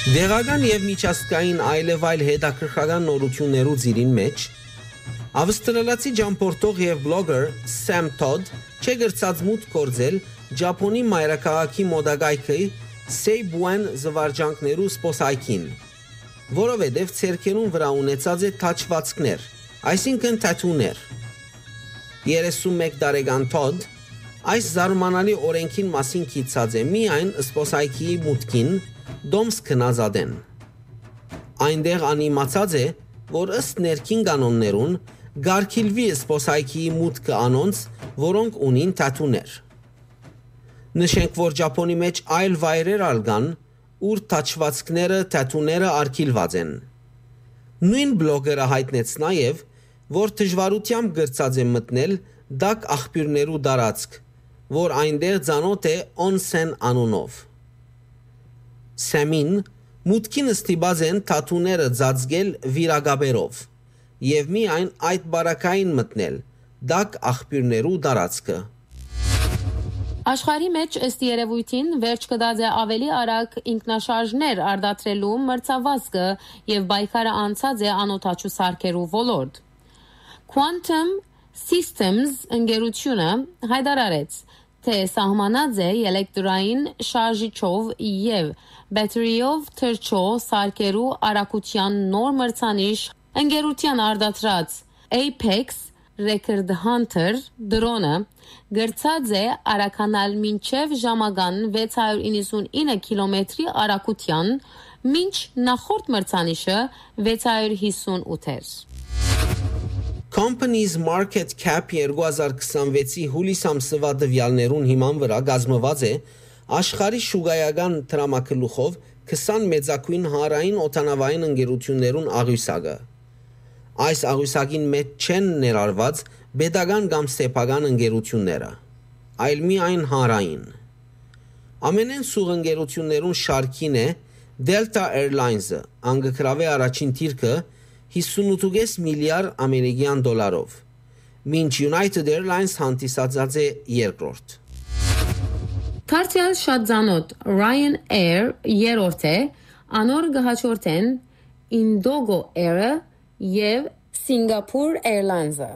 Դեղական եւ միջազգային այլևայլ հետաքրքրական նորություններուց իրին մեջ ավստրալիացի ջամփորդող եւ բլոգեր Sam Todd չգրծած մուտք գործել Ճապոնի մայրաքաղաքի մոդագայքի Seibuan զվարճանքներու սպոսայքին, որովհետեւ ցերկերուն վրա ունեցած է թաչվածքներ, այսինքն թաթուներ։ 31 տարեկան Todd այս զարմանալի օրենքին մասին քիծած է միայն սպոսայքի մուտքին դոմս քնազադեն։ Այնտեղ անիմացած է, որ ըստ ներքին կանոններուն գարքիլվի սպոսայքի մուտքը անոնց, որոնք ունին թաթուներ։ Նշենք, որ Ճապոնի մեջ այլ վայրեր ալգան, ուր թաչվածքները, թաթուները արգիլված են։ Նույն բլոգերը հայտնեց նաև, որ դժվարությամբ գրծած է մտնել դակ աղբյուրներու դարածք, որ այնտեղ ծանոթ է Onsen անունով։ Սեմին մուտքին ստիպած են թաթուները ծածկել վիրագաբերով եւ միայն այդ բարակային մտնել դակ աղբյուրներու դարածքը։ Աշխարհի մեջ ըստ երևույթին վերջ կդած է ավելի արագ ինքնաշարժներ արդատրելու մրցավազքը եւ բայկարը անցած է անօթաչու սարքերու ոլորտ։ Quantum Systems ընկերությունը հայտարարեց, թե սահմանած է էլեկտրային շարժիչով եւ բետերիով թռչող սարքերու արագության նոր մրցանիշ ընկերության արդատրած Apex Record Hunter դրոնը գրծած է արականալ մինչև ժամական 699 կիլոմետրի արագության, մինչ նախորդ մրցանիշը 658 էր։ Companies Market Cap 2026-ի հուլիս ամսվա տվյալներուն հիման վրա գազմված է աշխարհի շուգայական տրամակլուխով 20 մեծակույն հանրային օդանավային ընկերություններուն աղյուսակը։ Այս աղյուսակին մեջ չեն ներառված պետական կամ սեփական ընկերությունները, այլ միայն հանրային։ Ամենեն սուղ ընկերություններուն շարքին է Delta Airlines-ը, անգկրավե առաջին թիրքը 58 միլիարդ ամերիկյան դոլարով, մինչ United Airlines հանդիսացած է երկրորդ։ Թարցիալ շատ ծանոթ Ryanair երրորդ է, անոր գահաճորտեն Indigo Air-ը եւ Singapore Airlines-ը։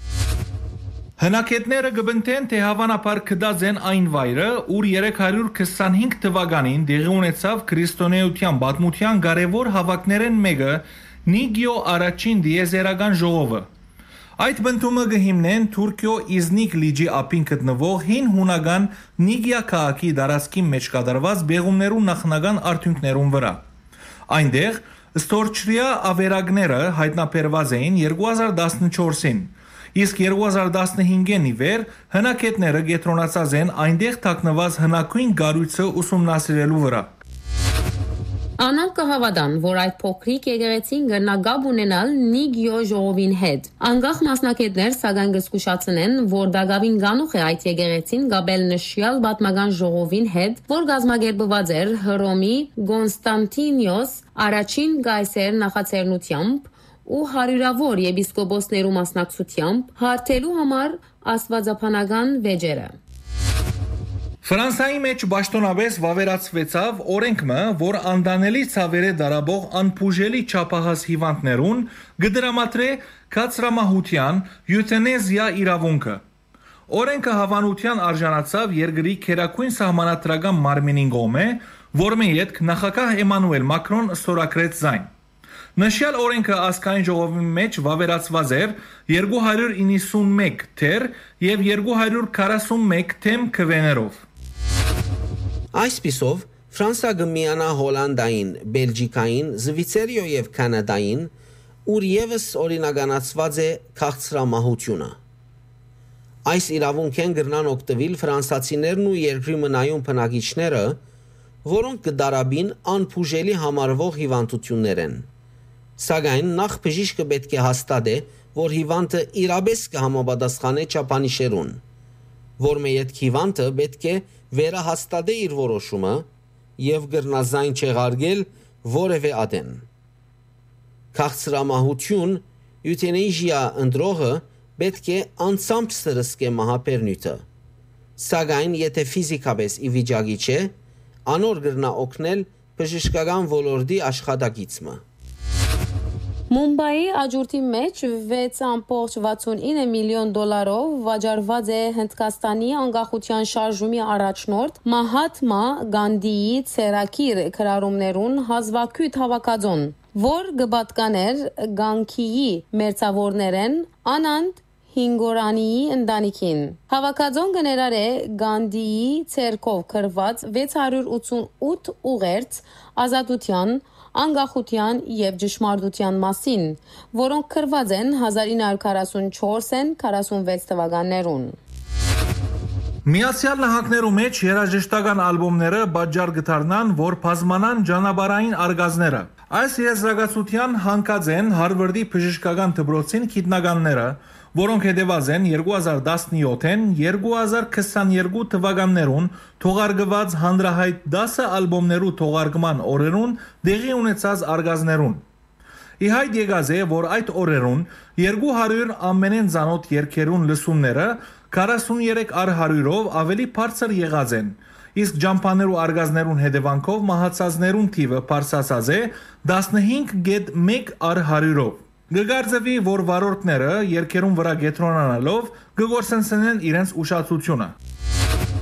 Հնակետները գբնտեն, թե հավանաբար կդած են այն վայրը, ուր 325 թվականին դեղի ունեցավ քրիստոնեության պատմության կարևոր հավաքներեն մեկը Նիգիո առաջին դիեզերական ժողովը։ Այդ բնտումը կհիմնեն Թուրքիո Իզնիկ լիճի ափին գտնվող հին հունական Նիգիա քաղաքի դարածքի մեջ կատարված բեղումներու նախնական արդյունքներուն վրա։ Այնտեղ ստորչրիա ավերակները հայտնաբերված էին 2014-ին, իսկ 2015-ին ի վեր հնակետները կենտրոնացած են այնտեղ թաքնված հնակույն գառույցը ուսումնասիրելու վրա։ Անոնք կհավատան, որ այդ փոքրիկ եկեղեցին գտնագապ ունենալ Նիգիո ժողովին հետ։ Անկախ մասնակիցներ սակայն կզգուշացնեն, որ դակավին գանուխ է այդ եկեղեցին գաբել նշյալ պատմական ժողովին հետ, որ գազմագերբված էր Հռոմի Կոնստանտինիոս առաջին կայսեր նախաձեռնությամբ ու հարյուրավոր եպիսկոպոսներու մասնակցությամբ հարթելու համար աստվածաբանական վեճերը։ Ֆրանսայի մեջ պաշտոնապես վավերացվեցավ օրենքը, որ անդանելի ցավերը դարաբող անբուժելի չափահաս հիվանդներուն կդրամատրե կացրամահության յուտենեզիա իրավունքը։ Օրենքը հավանության արժանացավ երկրի քերակույն սահմանադրական մարմինին կողմէ, որմե յետք նախագահ Էմանուել Մակրոն ստորագրեց զայն։ Նշյալ օրենքը ազգային ժողովի մեջ վավերացված էր 291 թեր եւ 241 թեմ քվեներով։ Այսպիսով Ֆրանսիա կմիանա Հոլանդային, Բելգիկային, Զվիցերիո եւ Կանադային, ուր եւս օրինականացված է քաղցրամահությունը։ Այս իրավունքեն գրնան օգտվել ֆրանսացիներն ու երկրի մնայուն բնակիչները, որոնք կդարաբին անբուժելի համարվող հիվանդություններ են։ Սակայն նախ բժիշկը պետք է հաստատե, որ հիվանդը իրապես կհամապատասխանե չափանիշերուն, որմե յետք հիվանդը պետք է վերահաստատե իր որոշումը եւ գրնազայն չեղարգել որևէ ադեն։ Քաղցրամահություն յուտենեզիա ընտրողը պետք է անցամբ սրսկե մահապերնյութը, սակայն եթե ֆիզիկապես ի վիճակի չէ, անոր գրնա օգնել բժշկական ոլորտի աշխատակիցը։ Մումբայի աջուրտի մեջ 6.69 միլիոն դոլարով վաճառված է Հնդկաստանի անկախության շարժումի առաջնորդ Մահատմա Գանդիի ցերակիր քրարումներուն հազվագյուտ հավաքածոն, որ գբատկաներ Գանքիի մերձավորներեն Անանդ Հինգորանիի ընտանիքին։ Հավաքածոն կներառե Գանդիի ցերկով քրված 688 ուղերձ ազատության, անկախության եւ ճշմարտության մասին, որոնք քրված են 1944-46 թվականներուն։ Միացյալ Նահանգներու մեջ երաժշտական ալբոմները բաժար գտարնան, որ բազմանան ճանապարհային արգազները։ Այս երաժշտության հանկած են Հարվարդի բժշկական դպրոցին գիտնականները, որոնք հետևած են 2017-ին 2022 թվականներուն թողարկված հանրահայտ 10 ալբոմներու թողարկման օրերուն դեղի ունեցած արգազներուն։ Իհայտ եկած է, որ այդ օրերուն 200 ամենեն ծանոթ երգերուն լսումները 43 առ 100-ով ավելի բարձր եղած են, իսկ ջամփաներու արգազներուն հետևանքով մահացածներուն թիվը բարձրացած է 15.1 առ 100-ով։ Գգարձվի, որ վարորդները երկերուն վրա գետրոնանալով գգործենցնեն իրենց ուշադրությունը։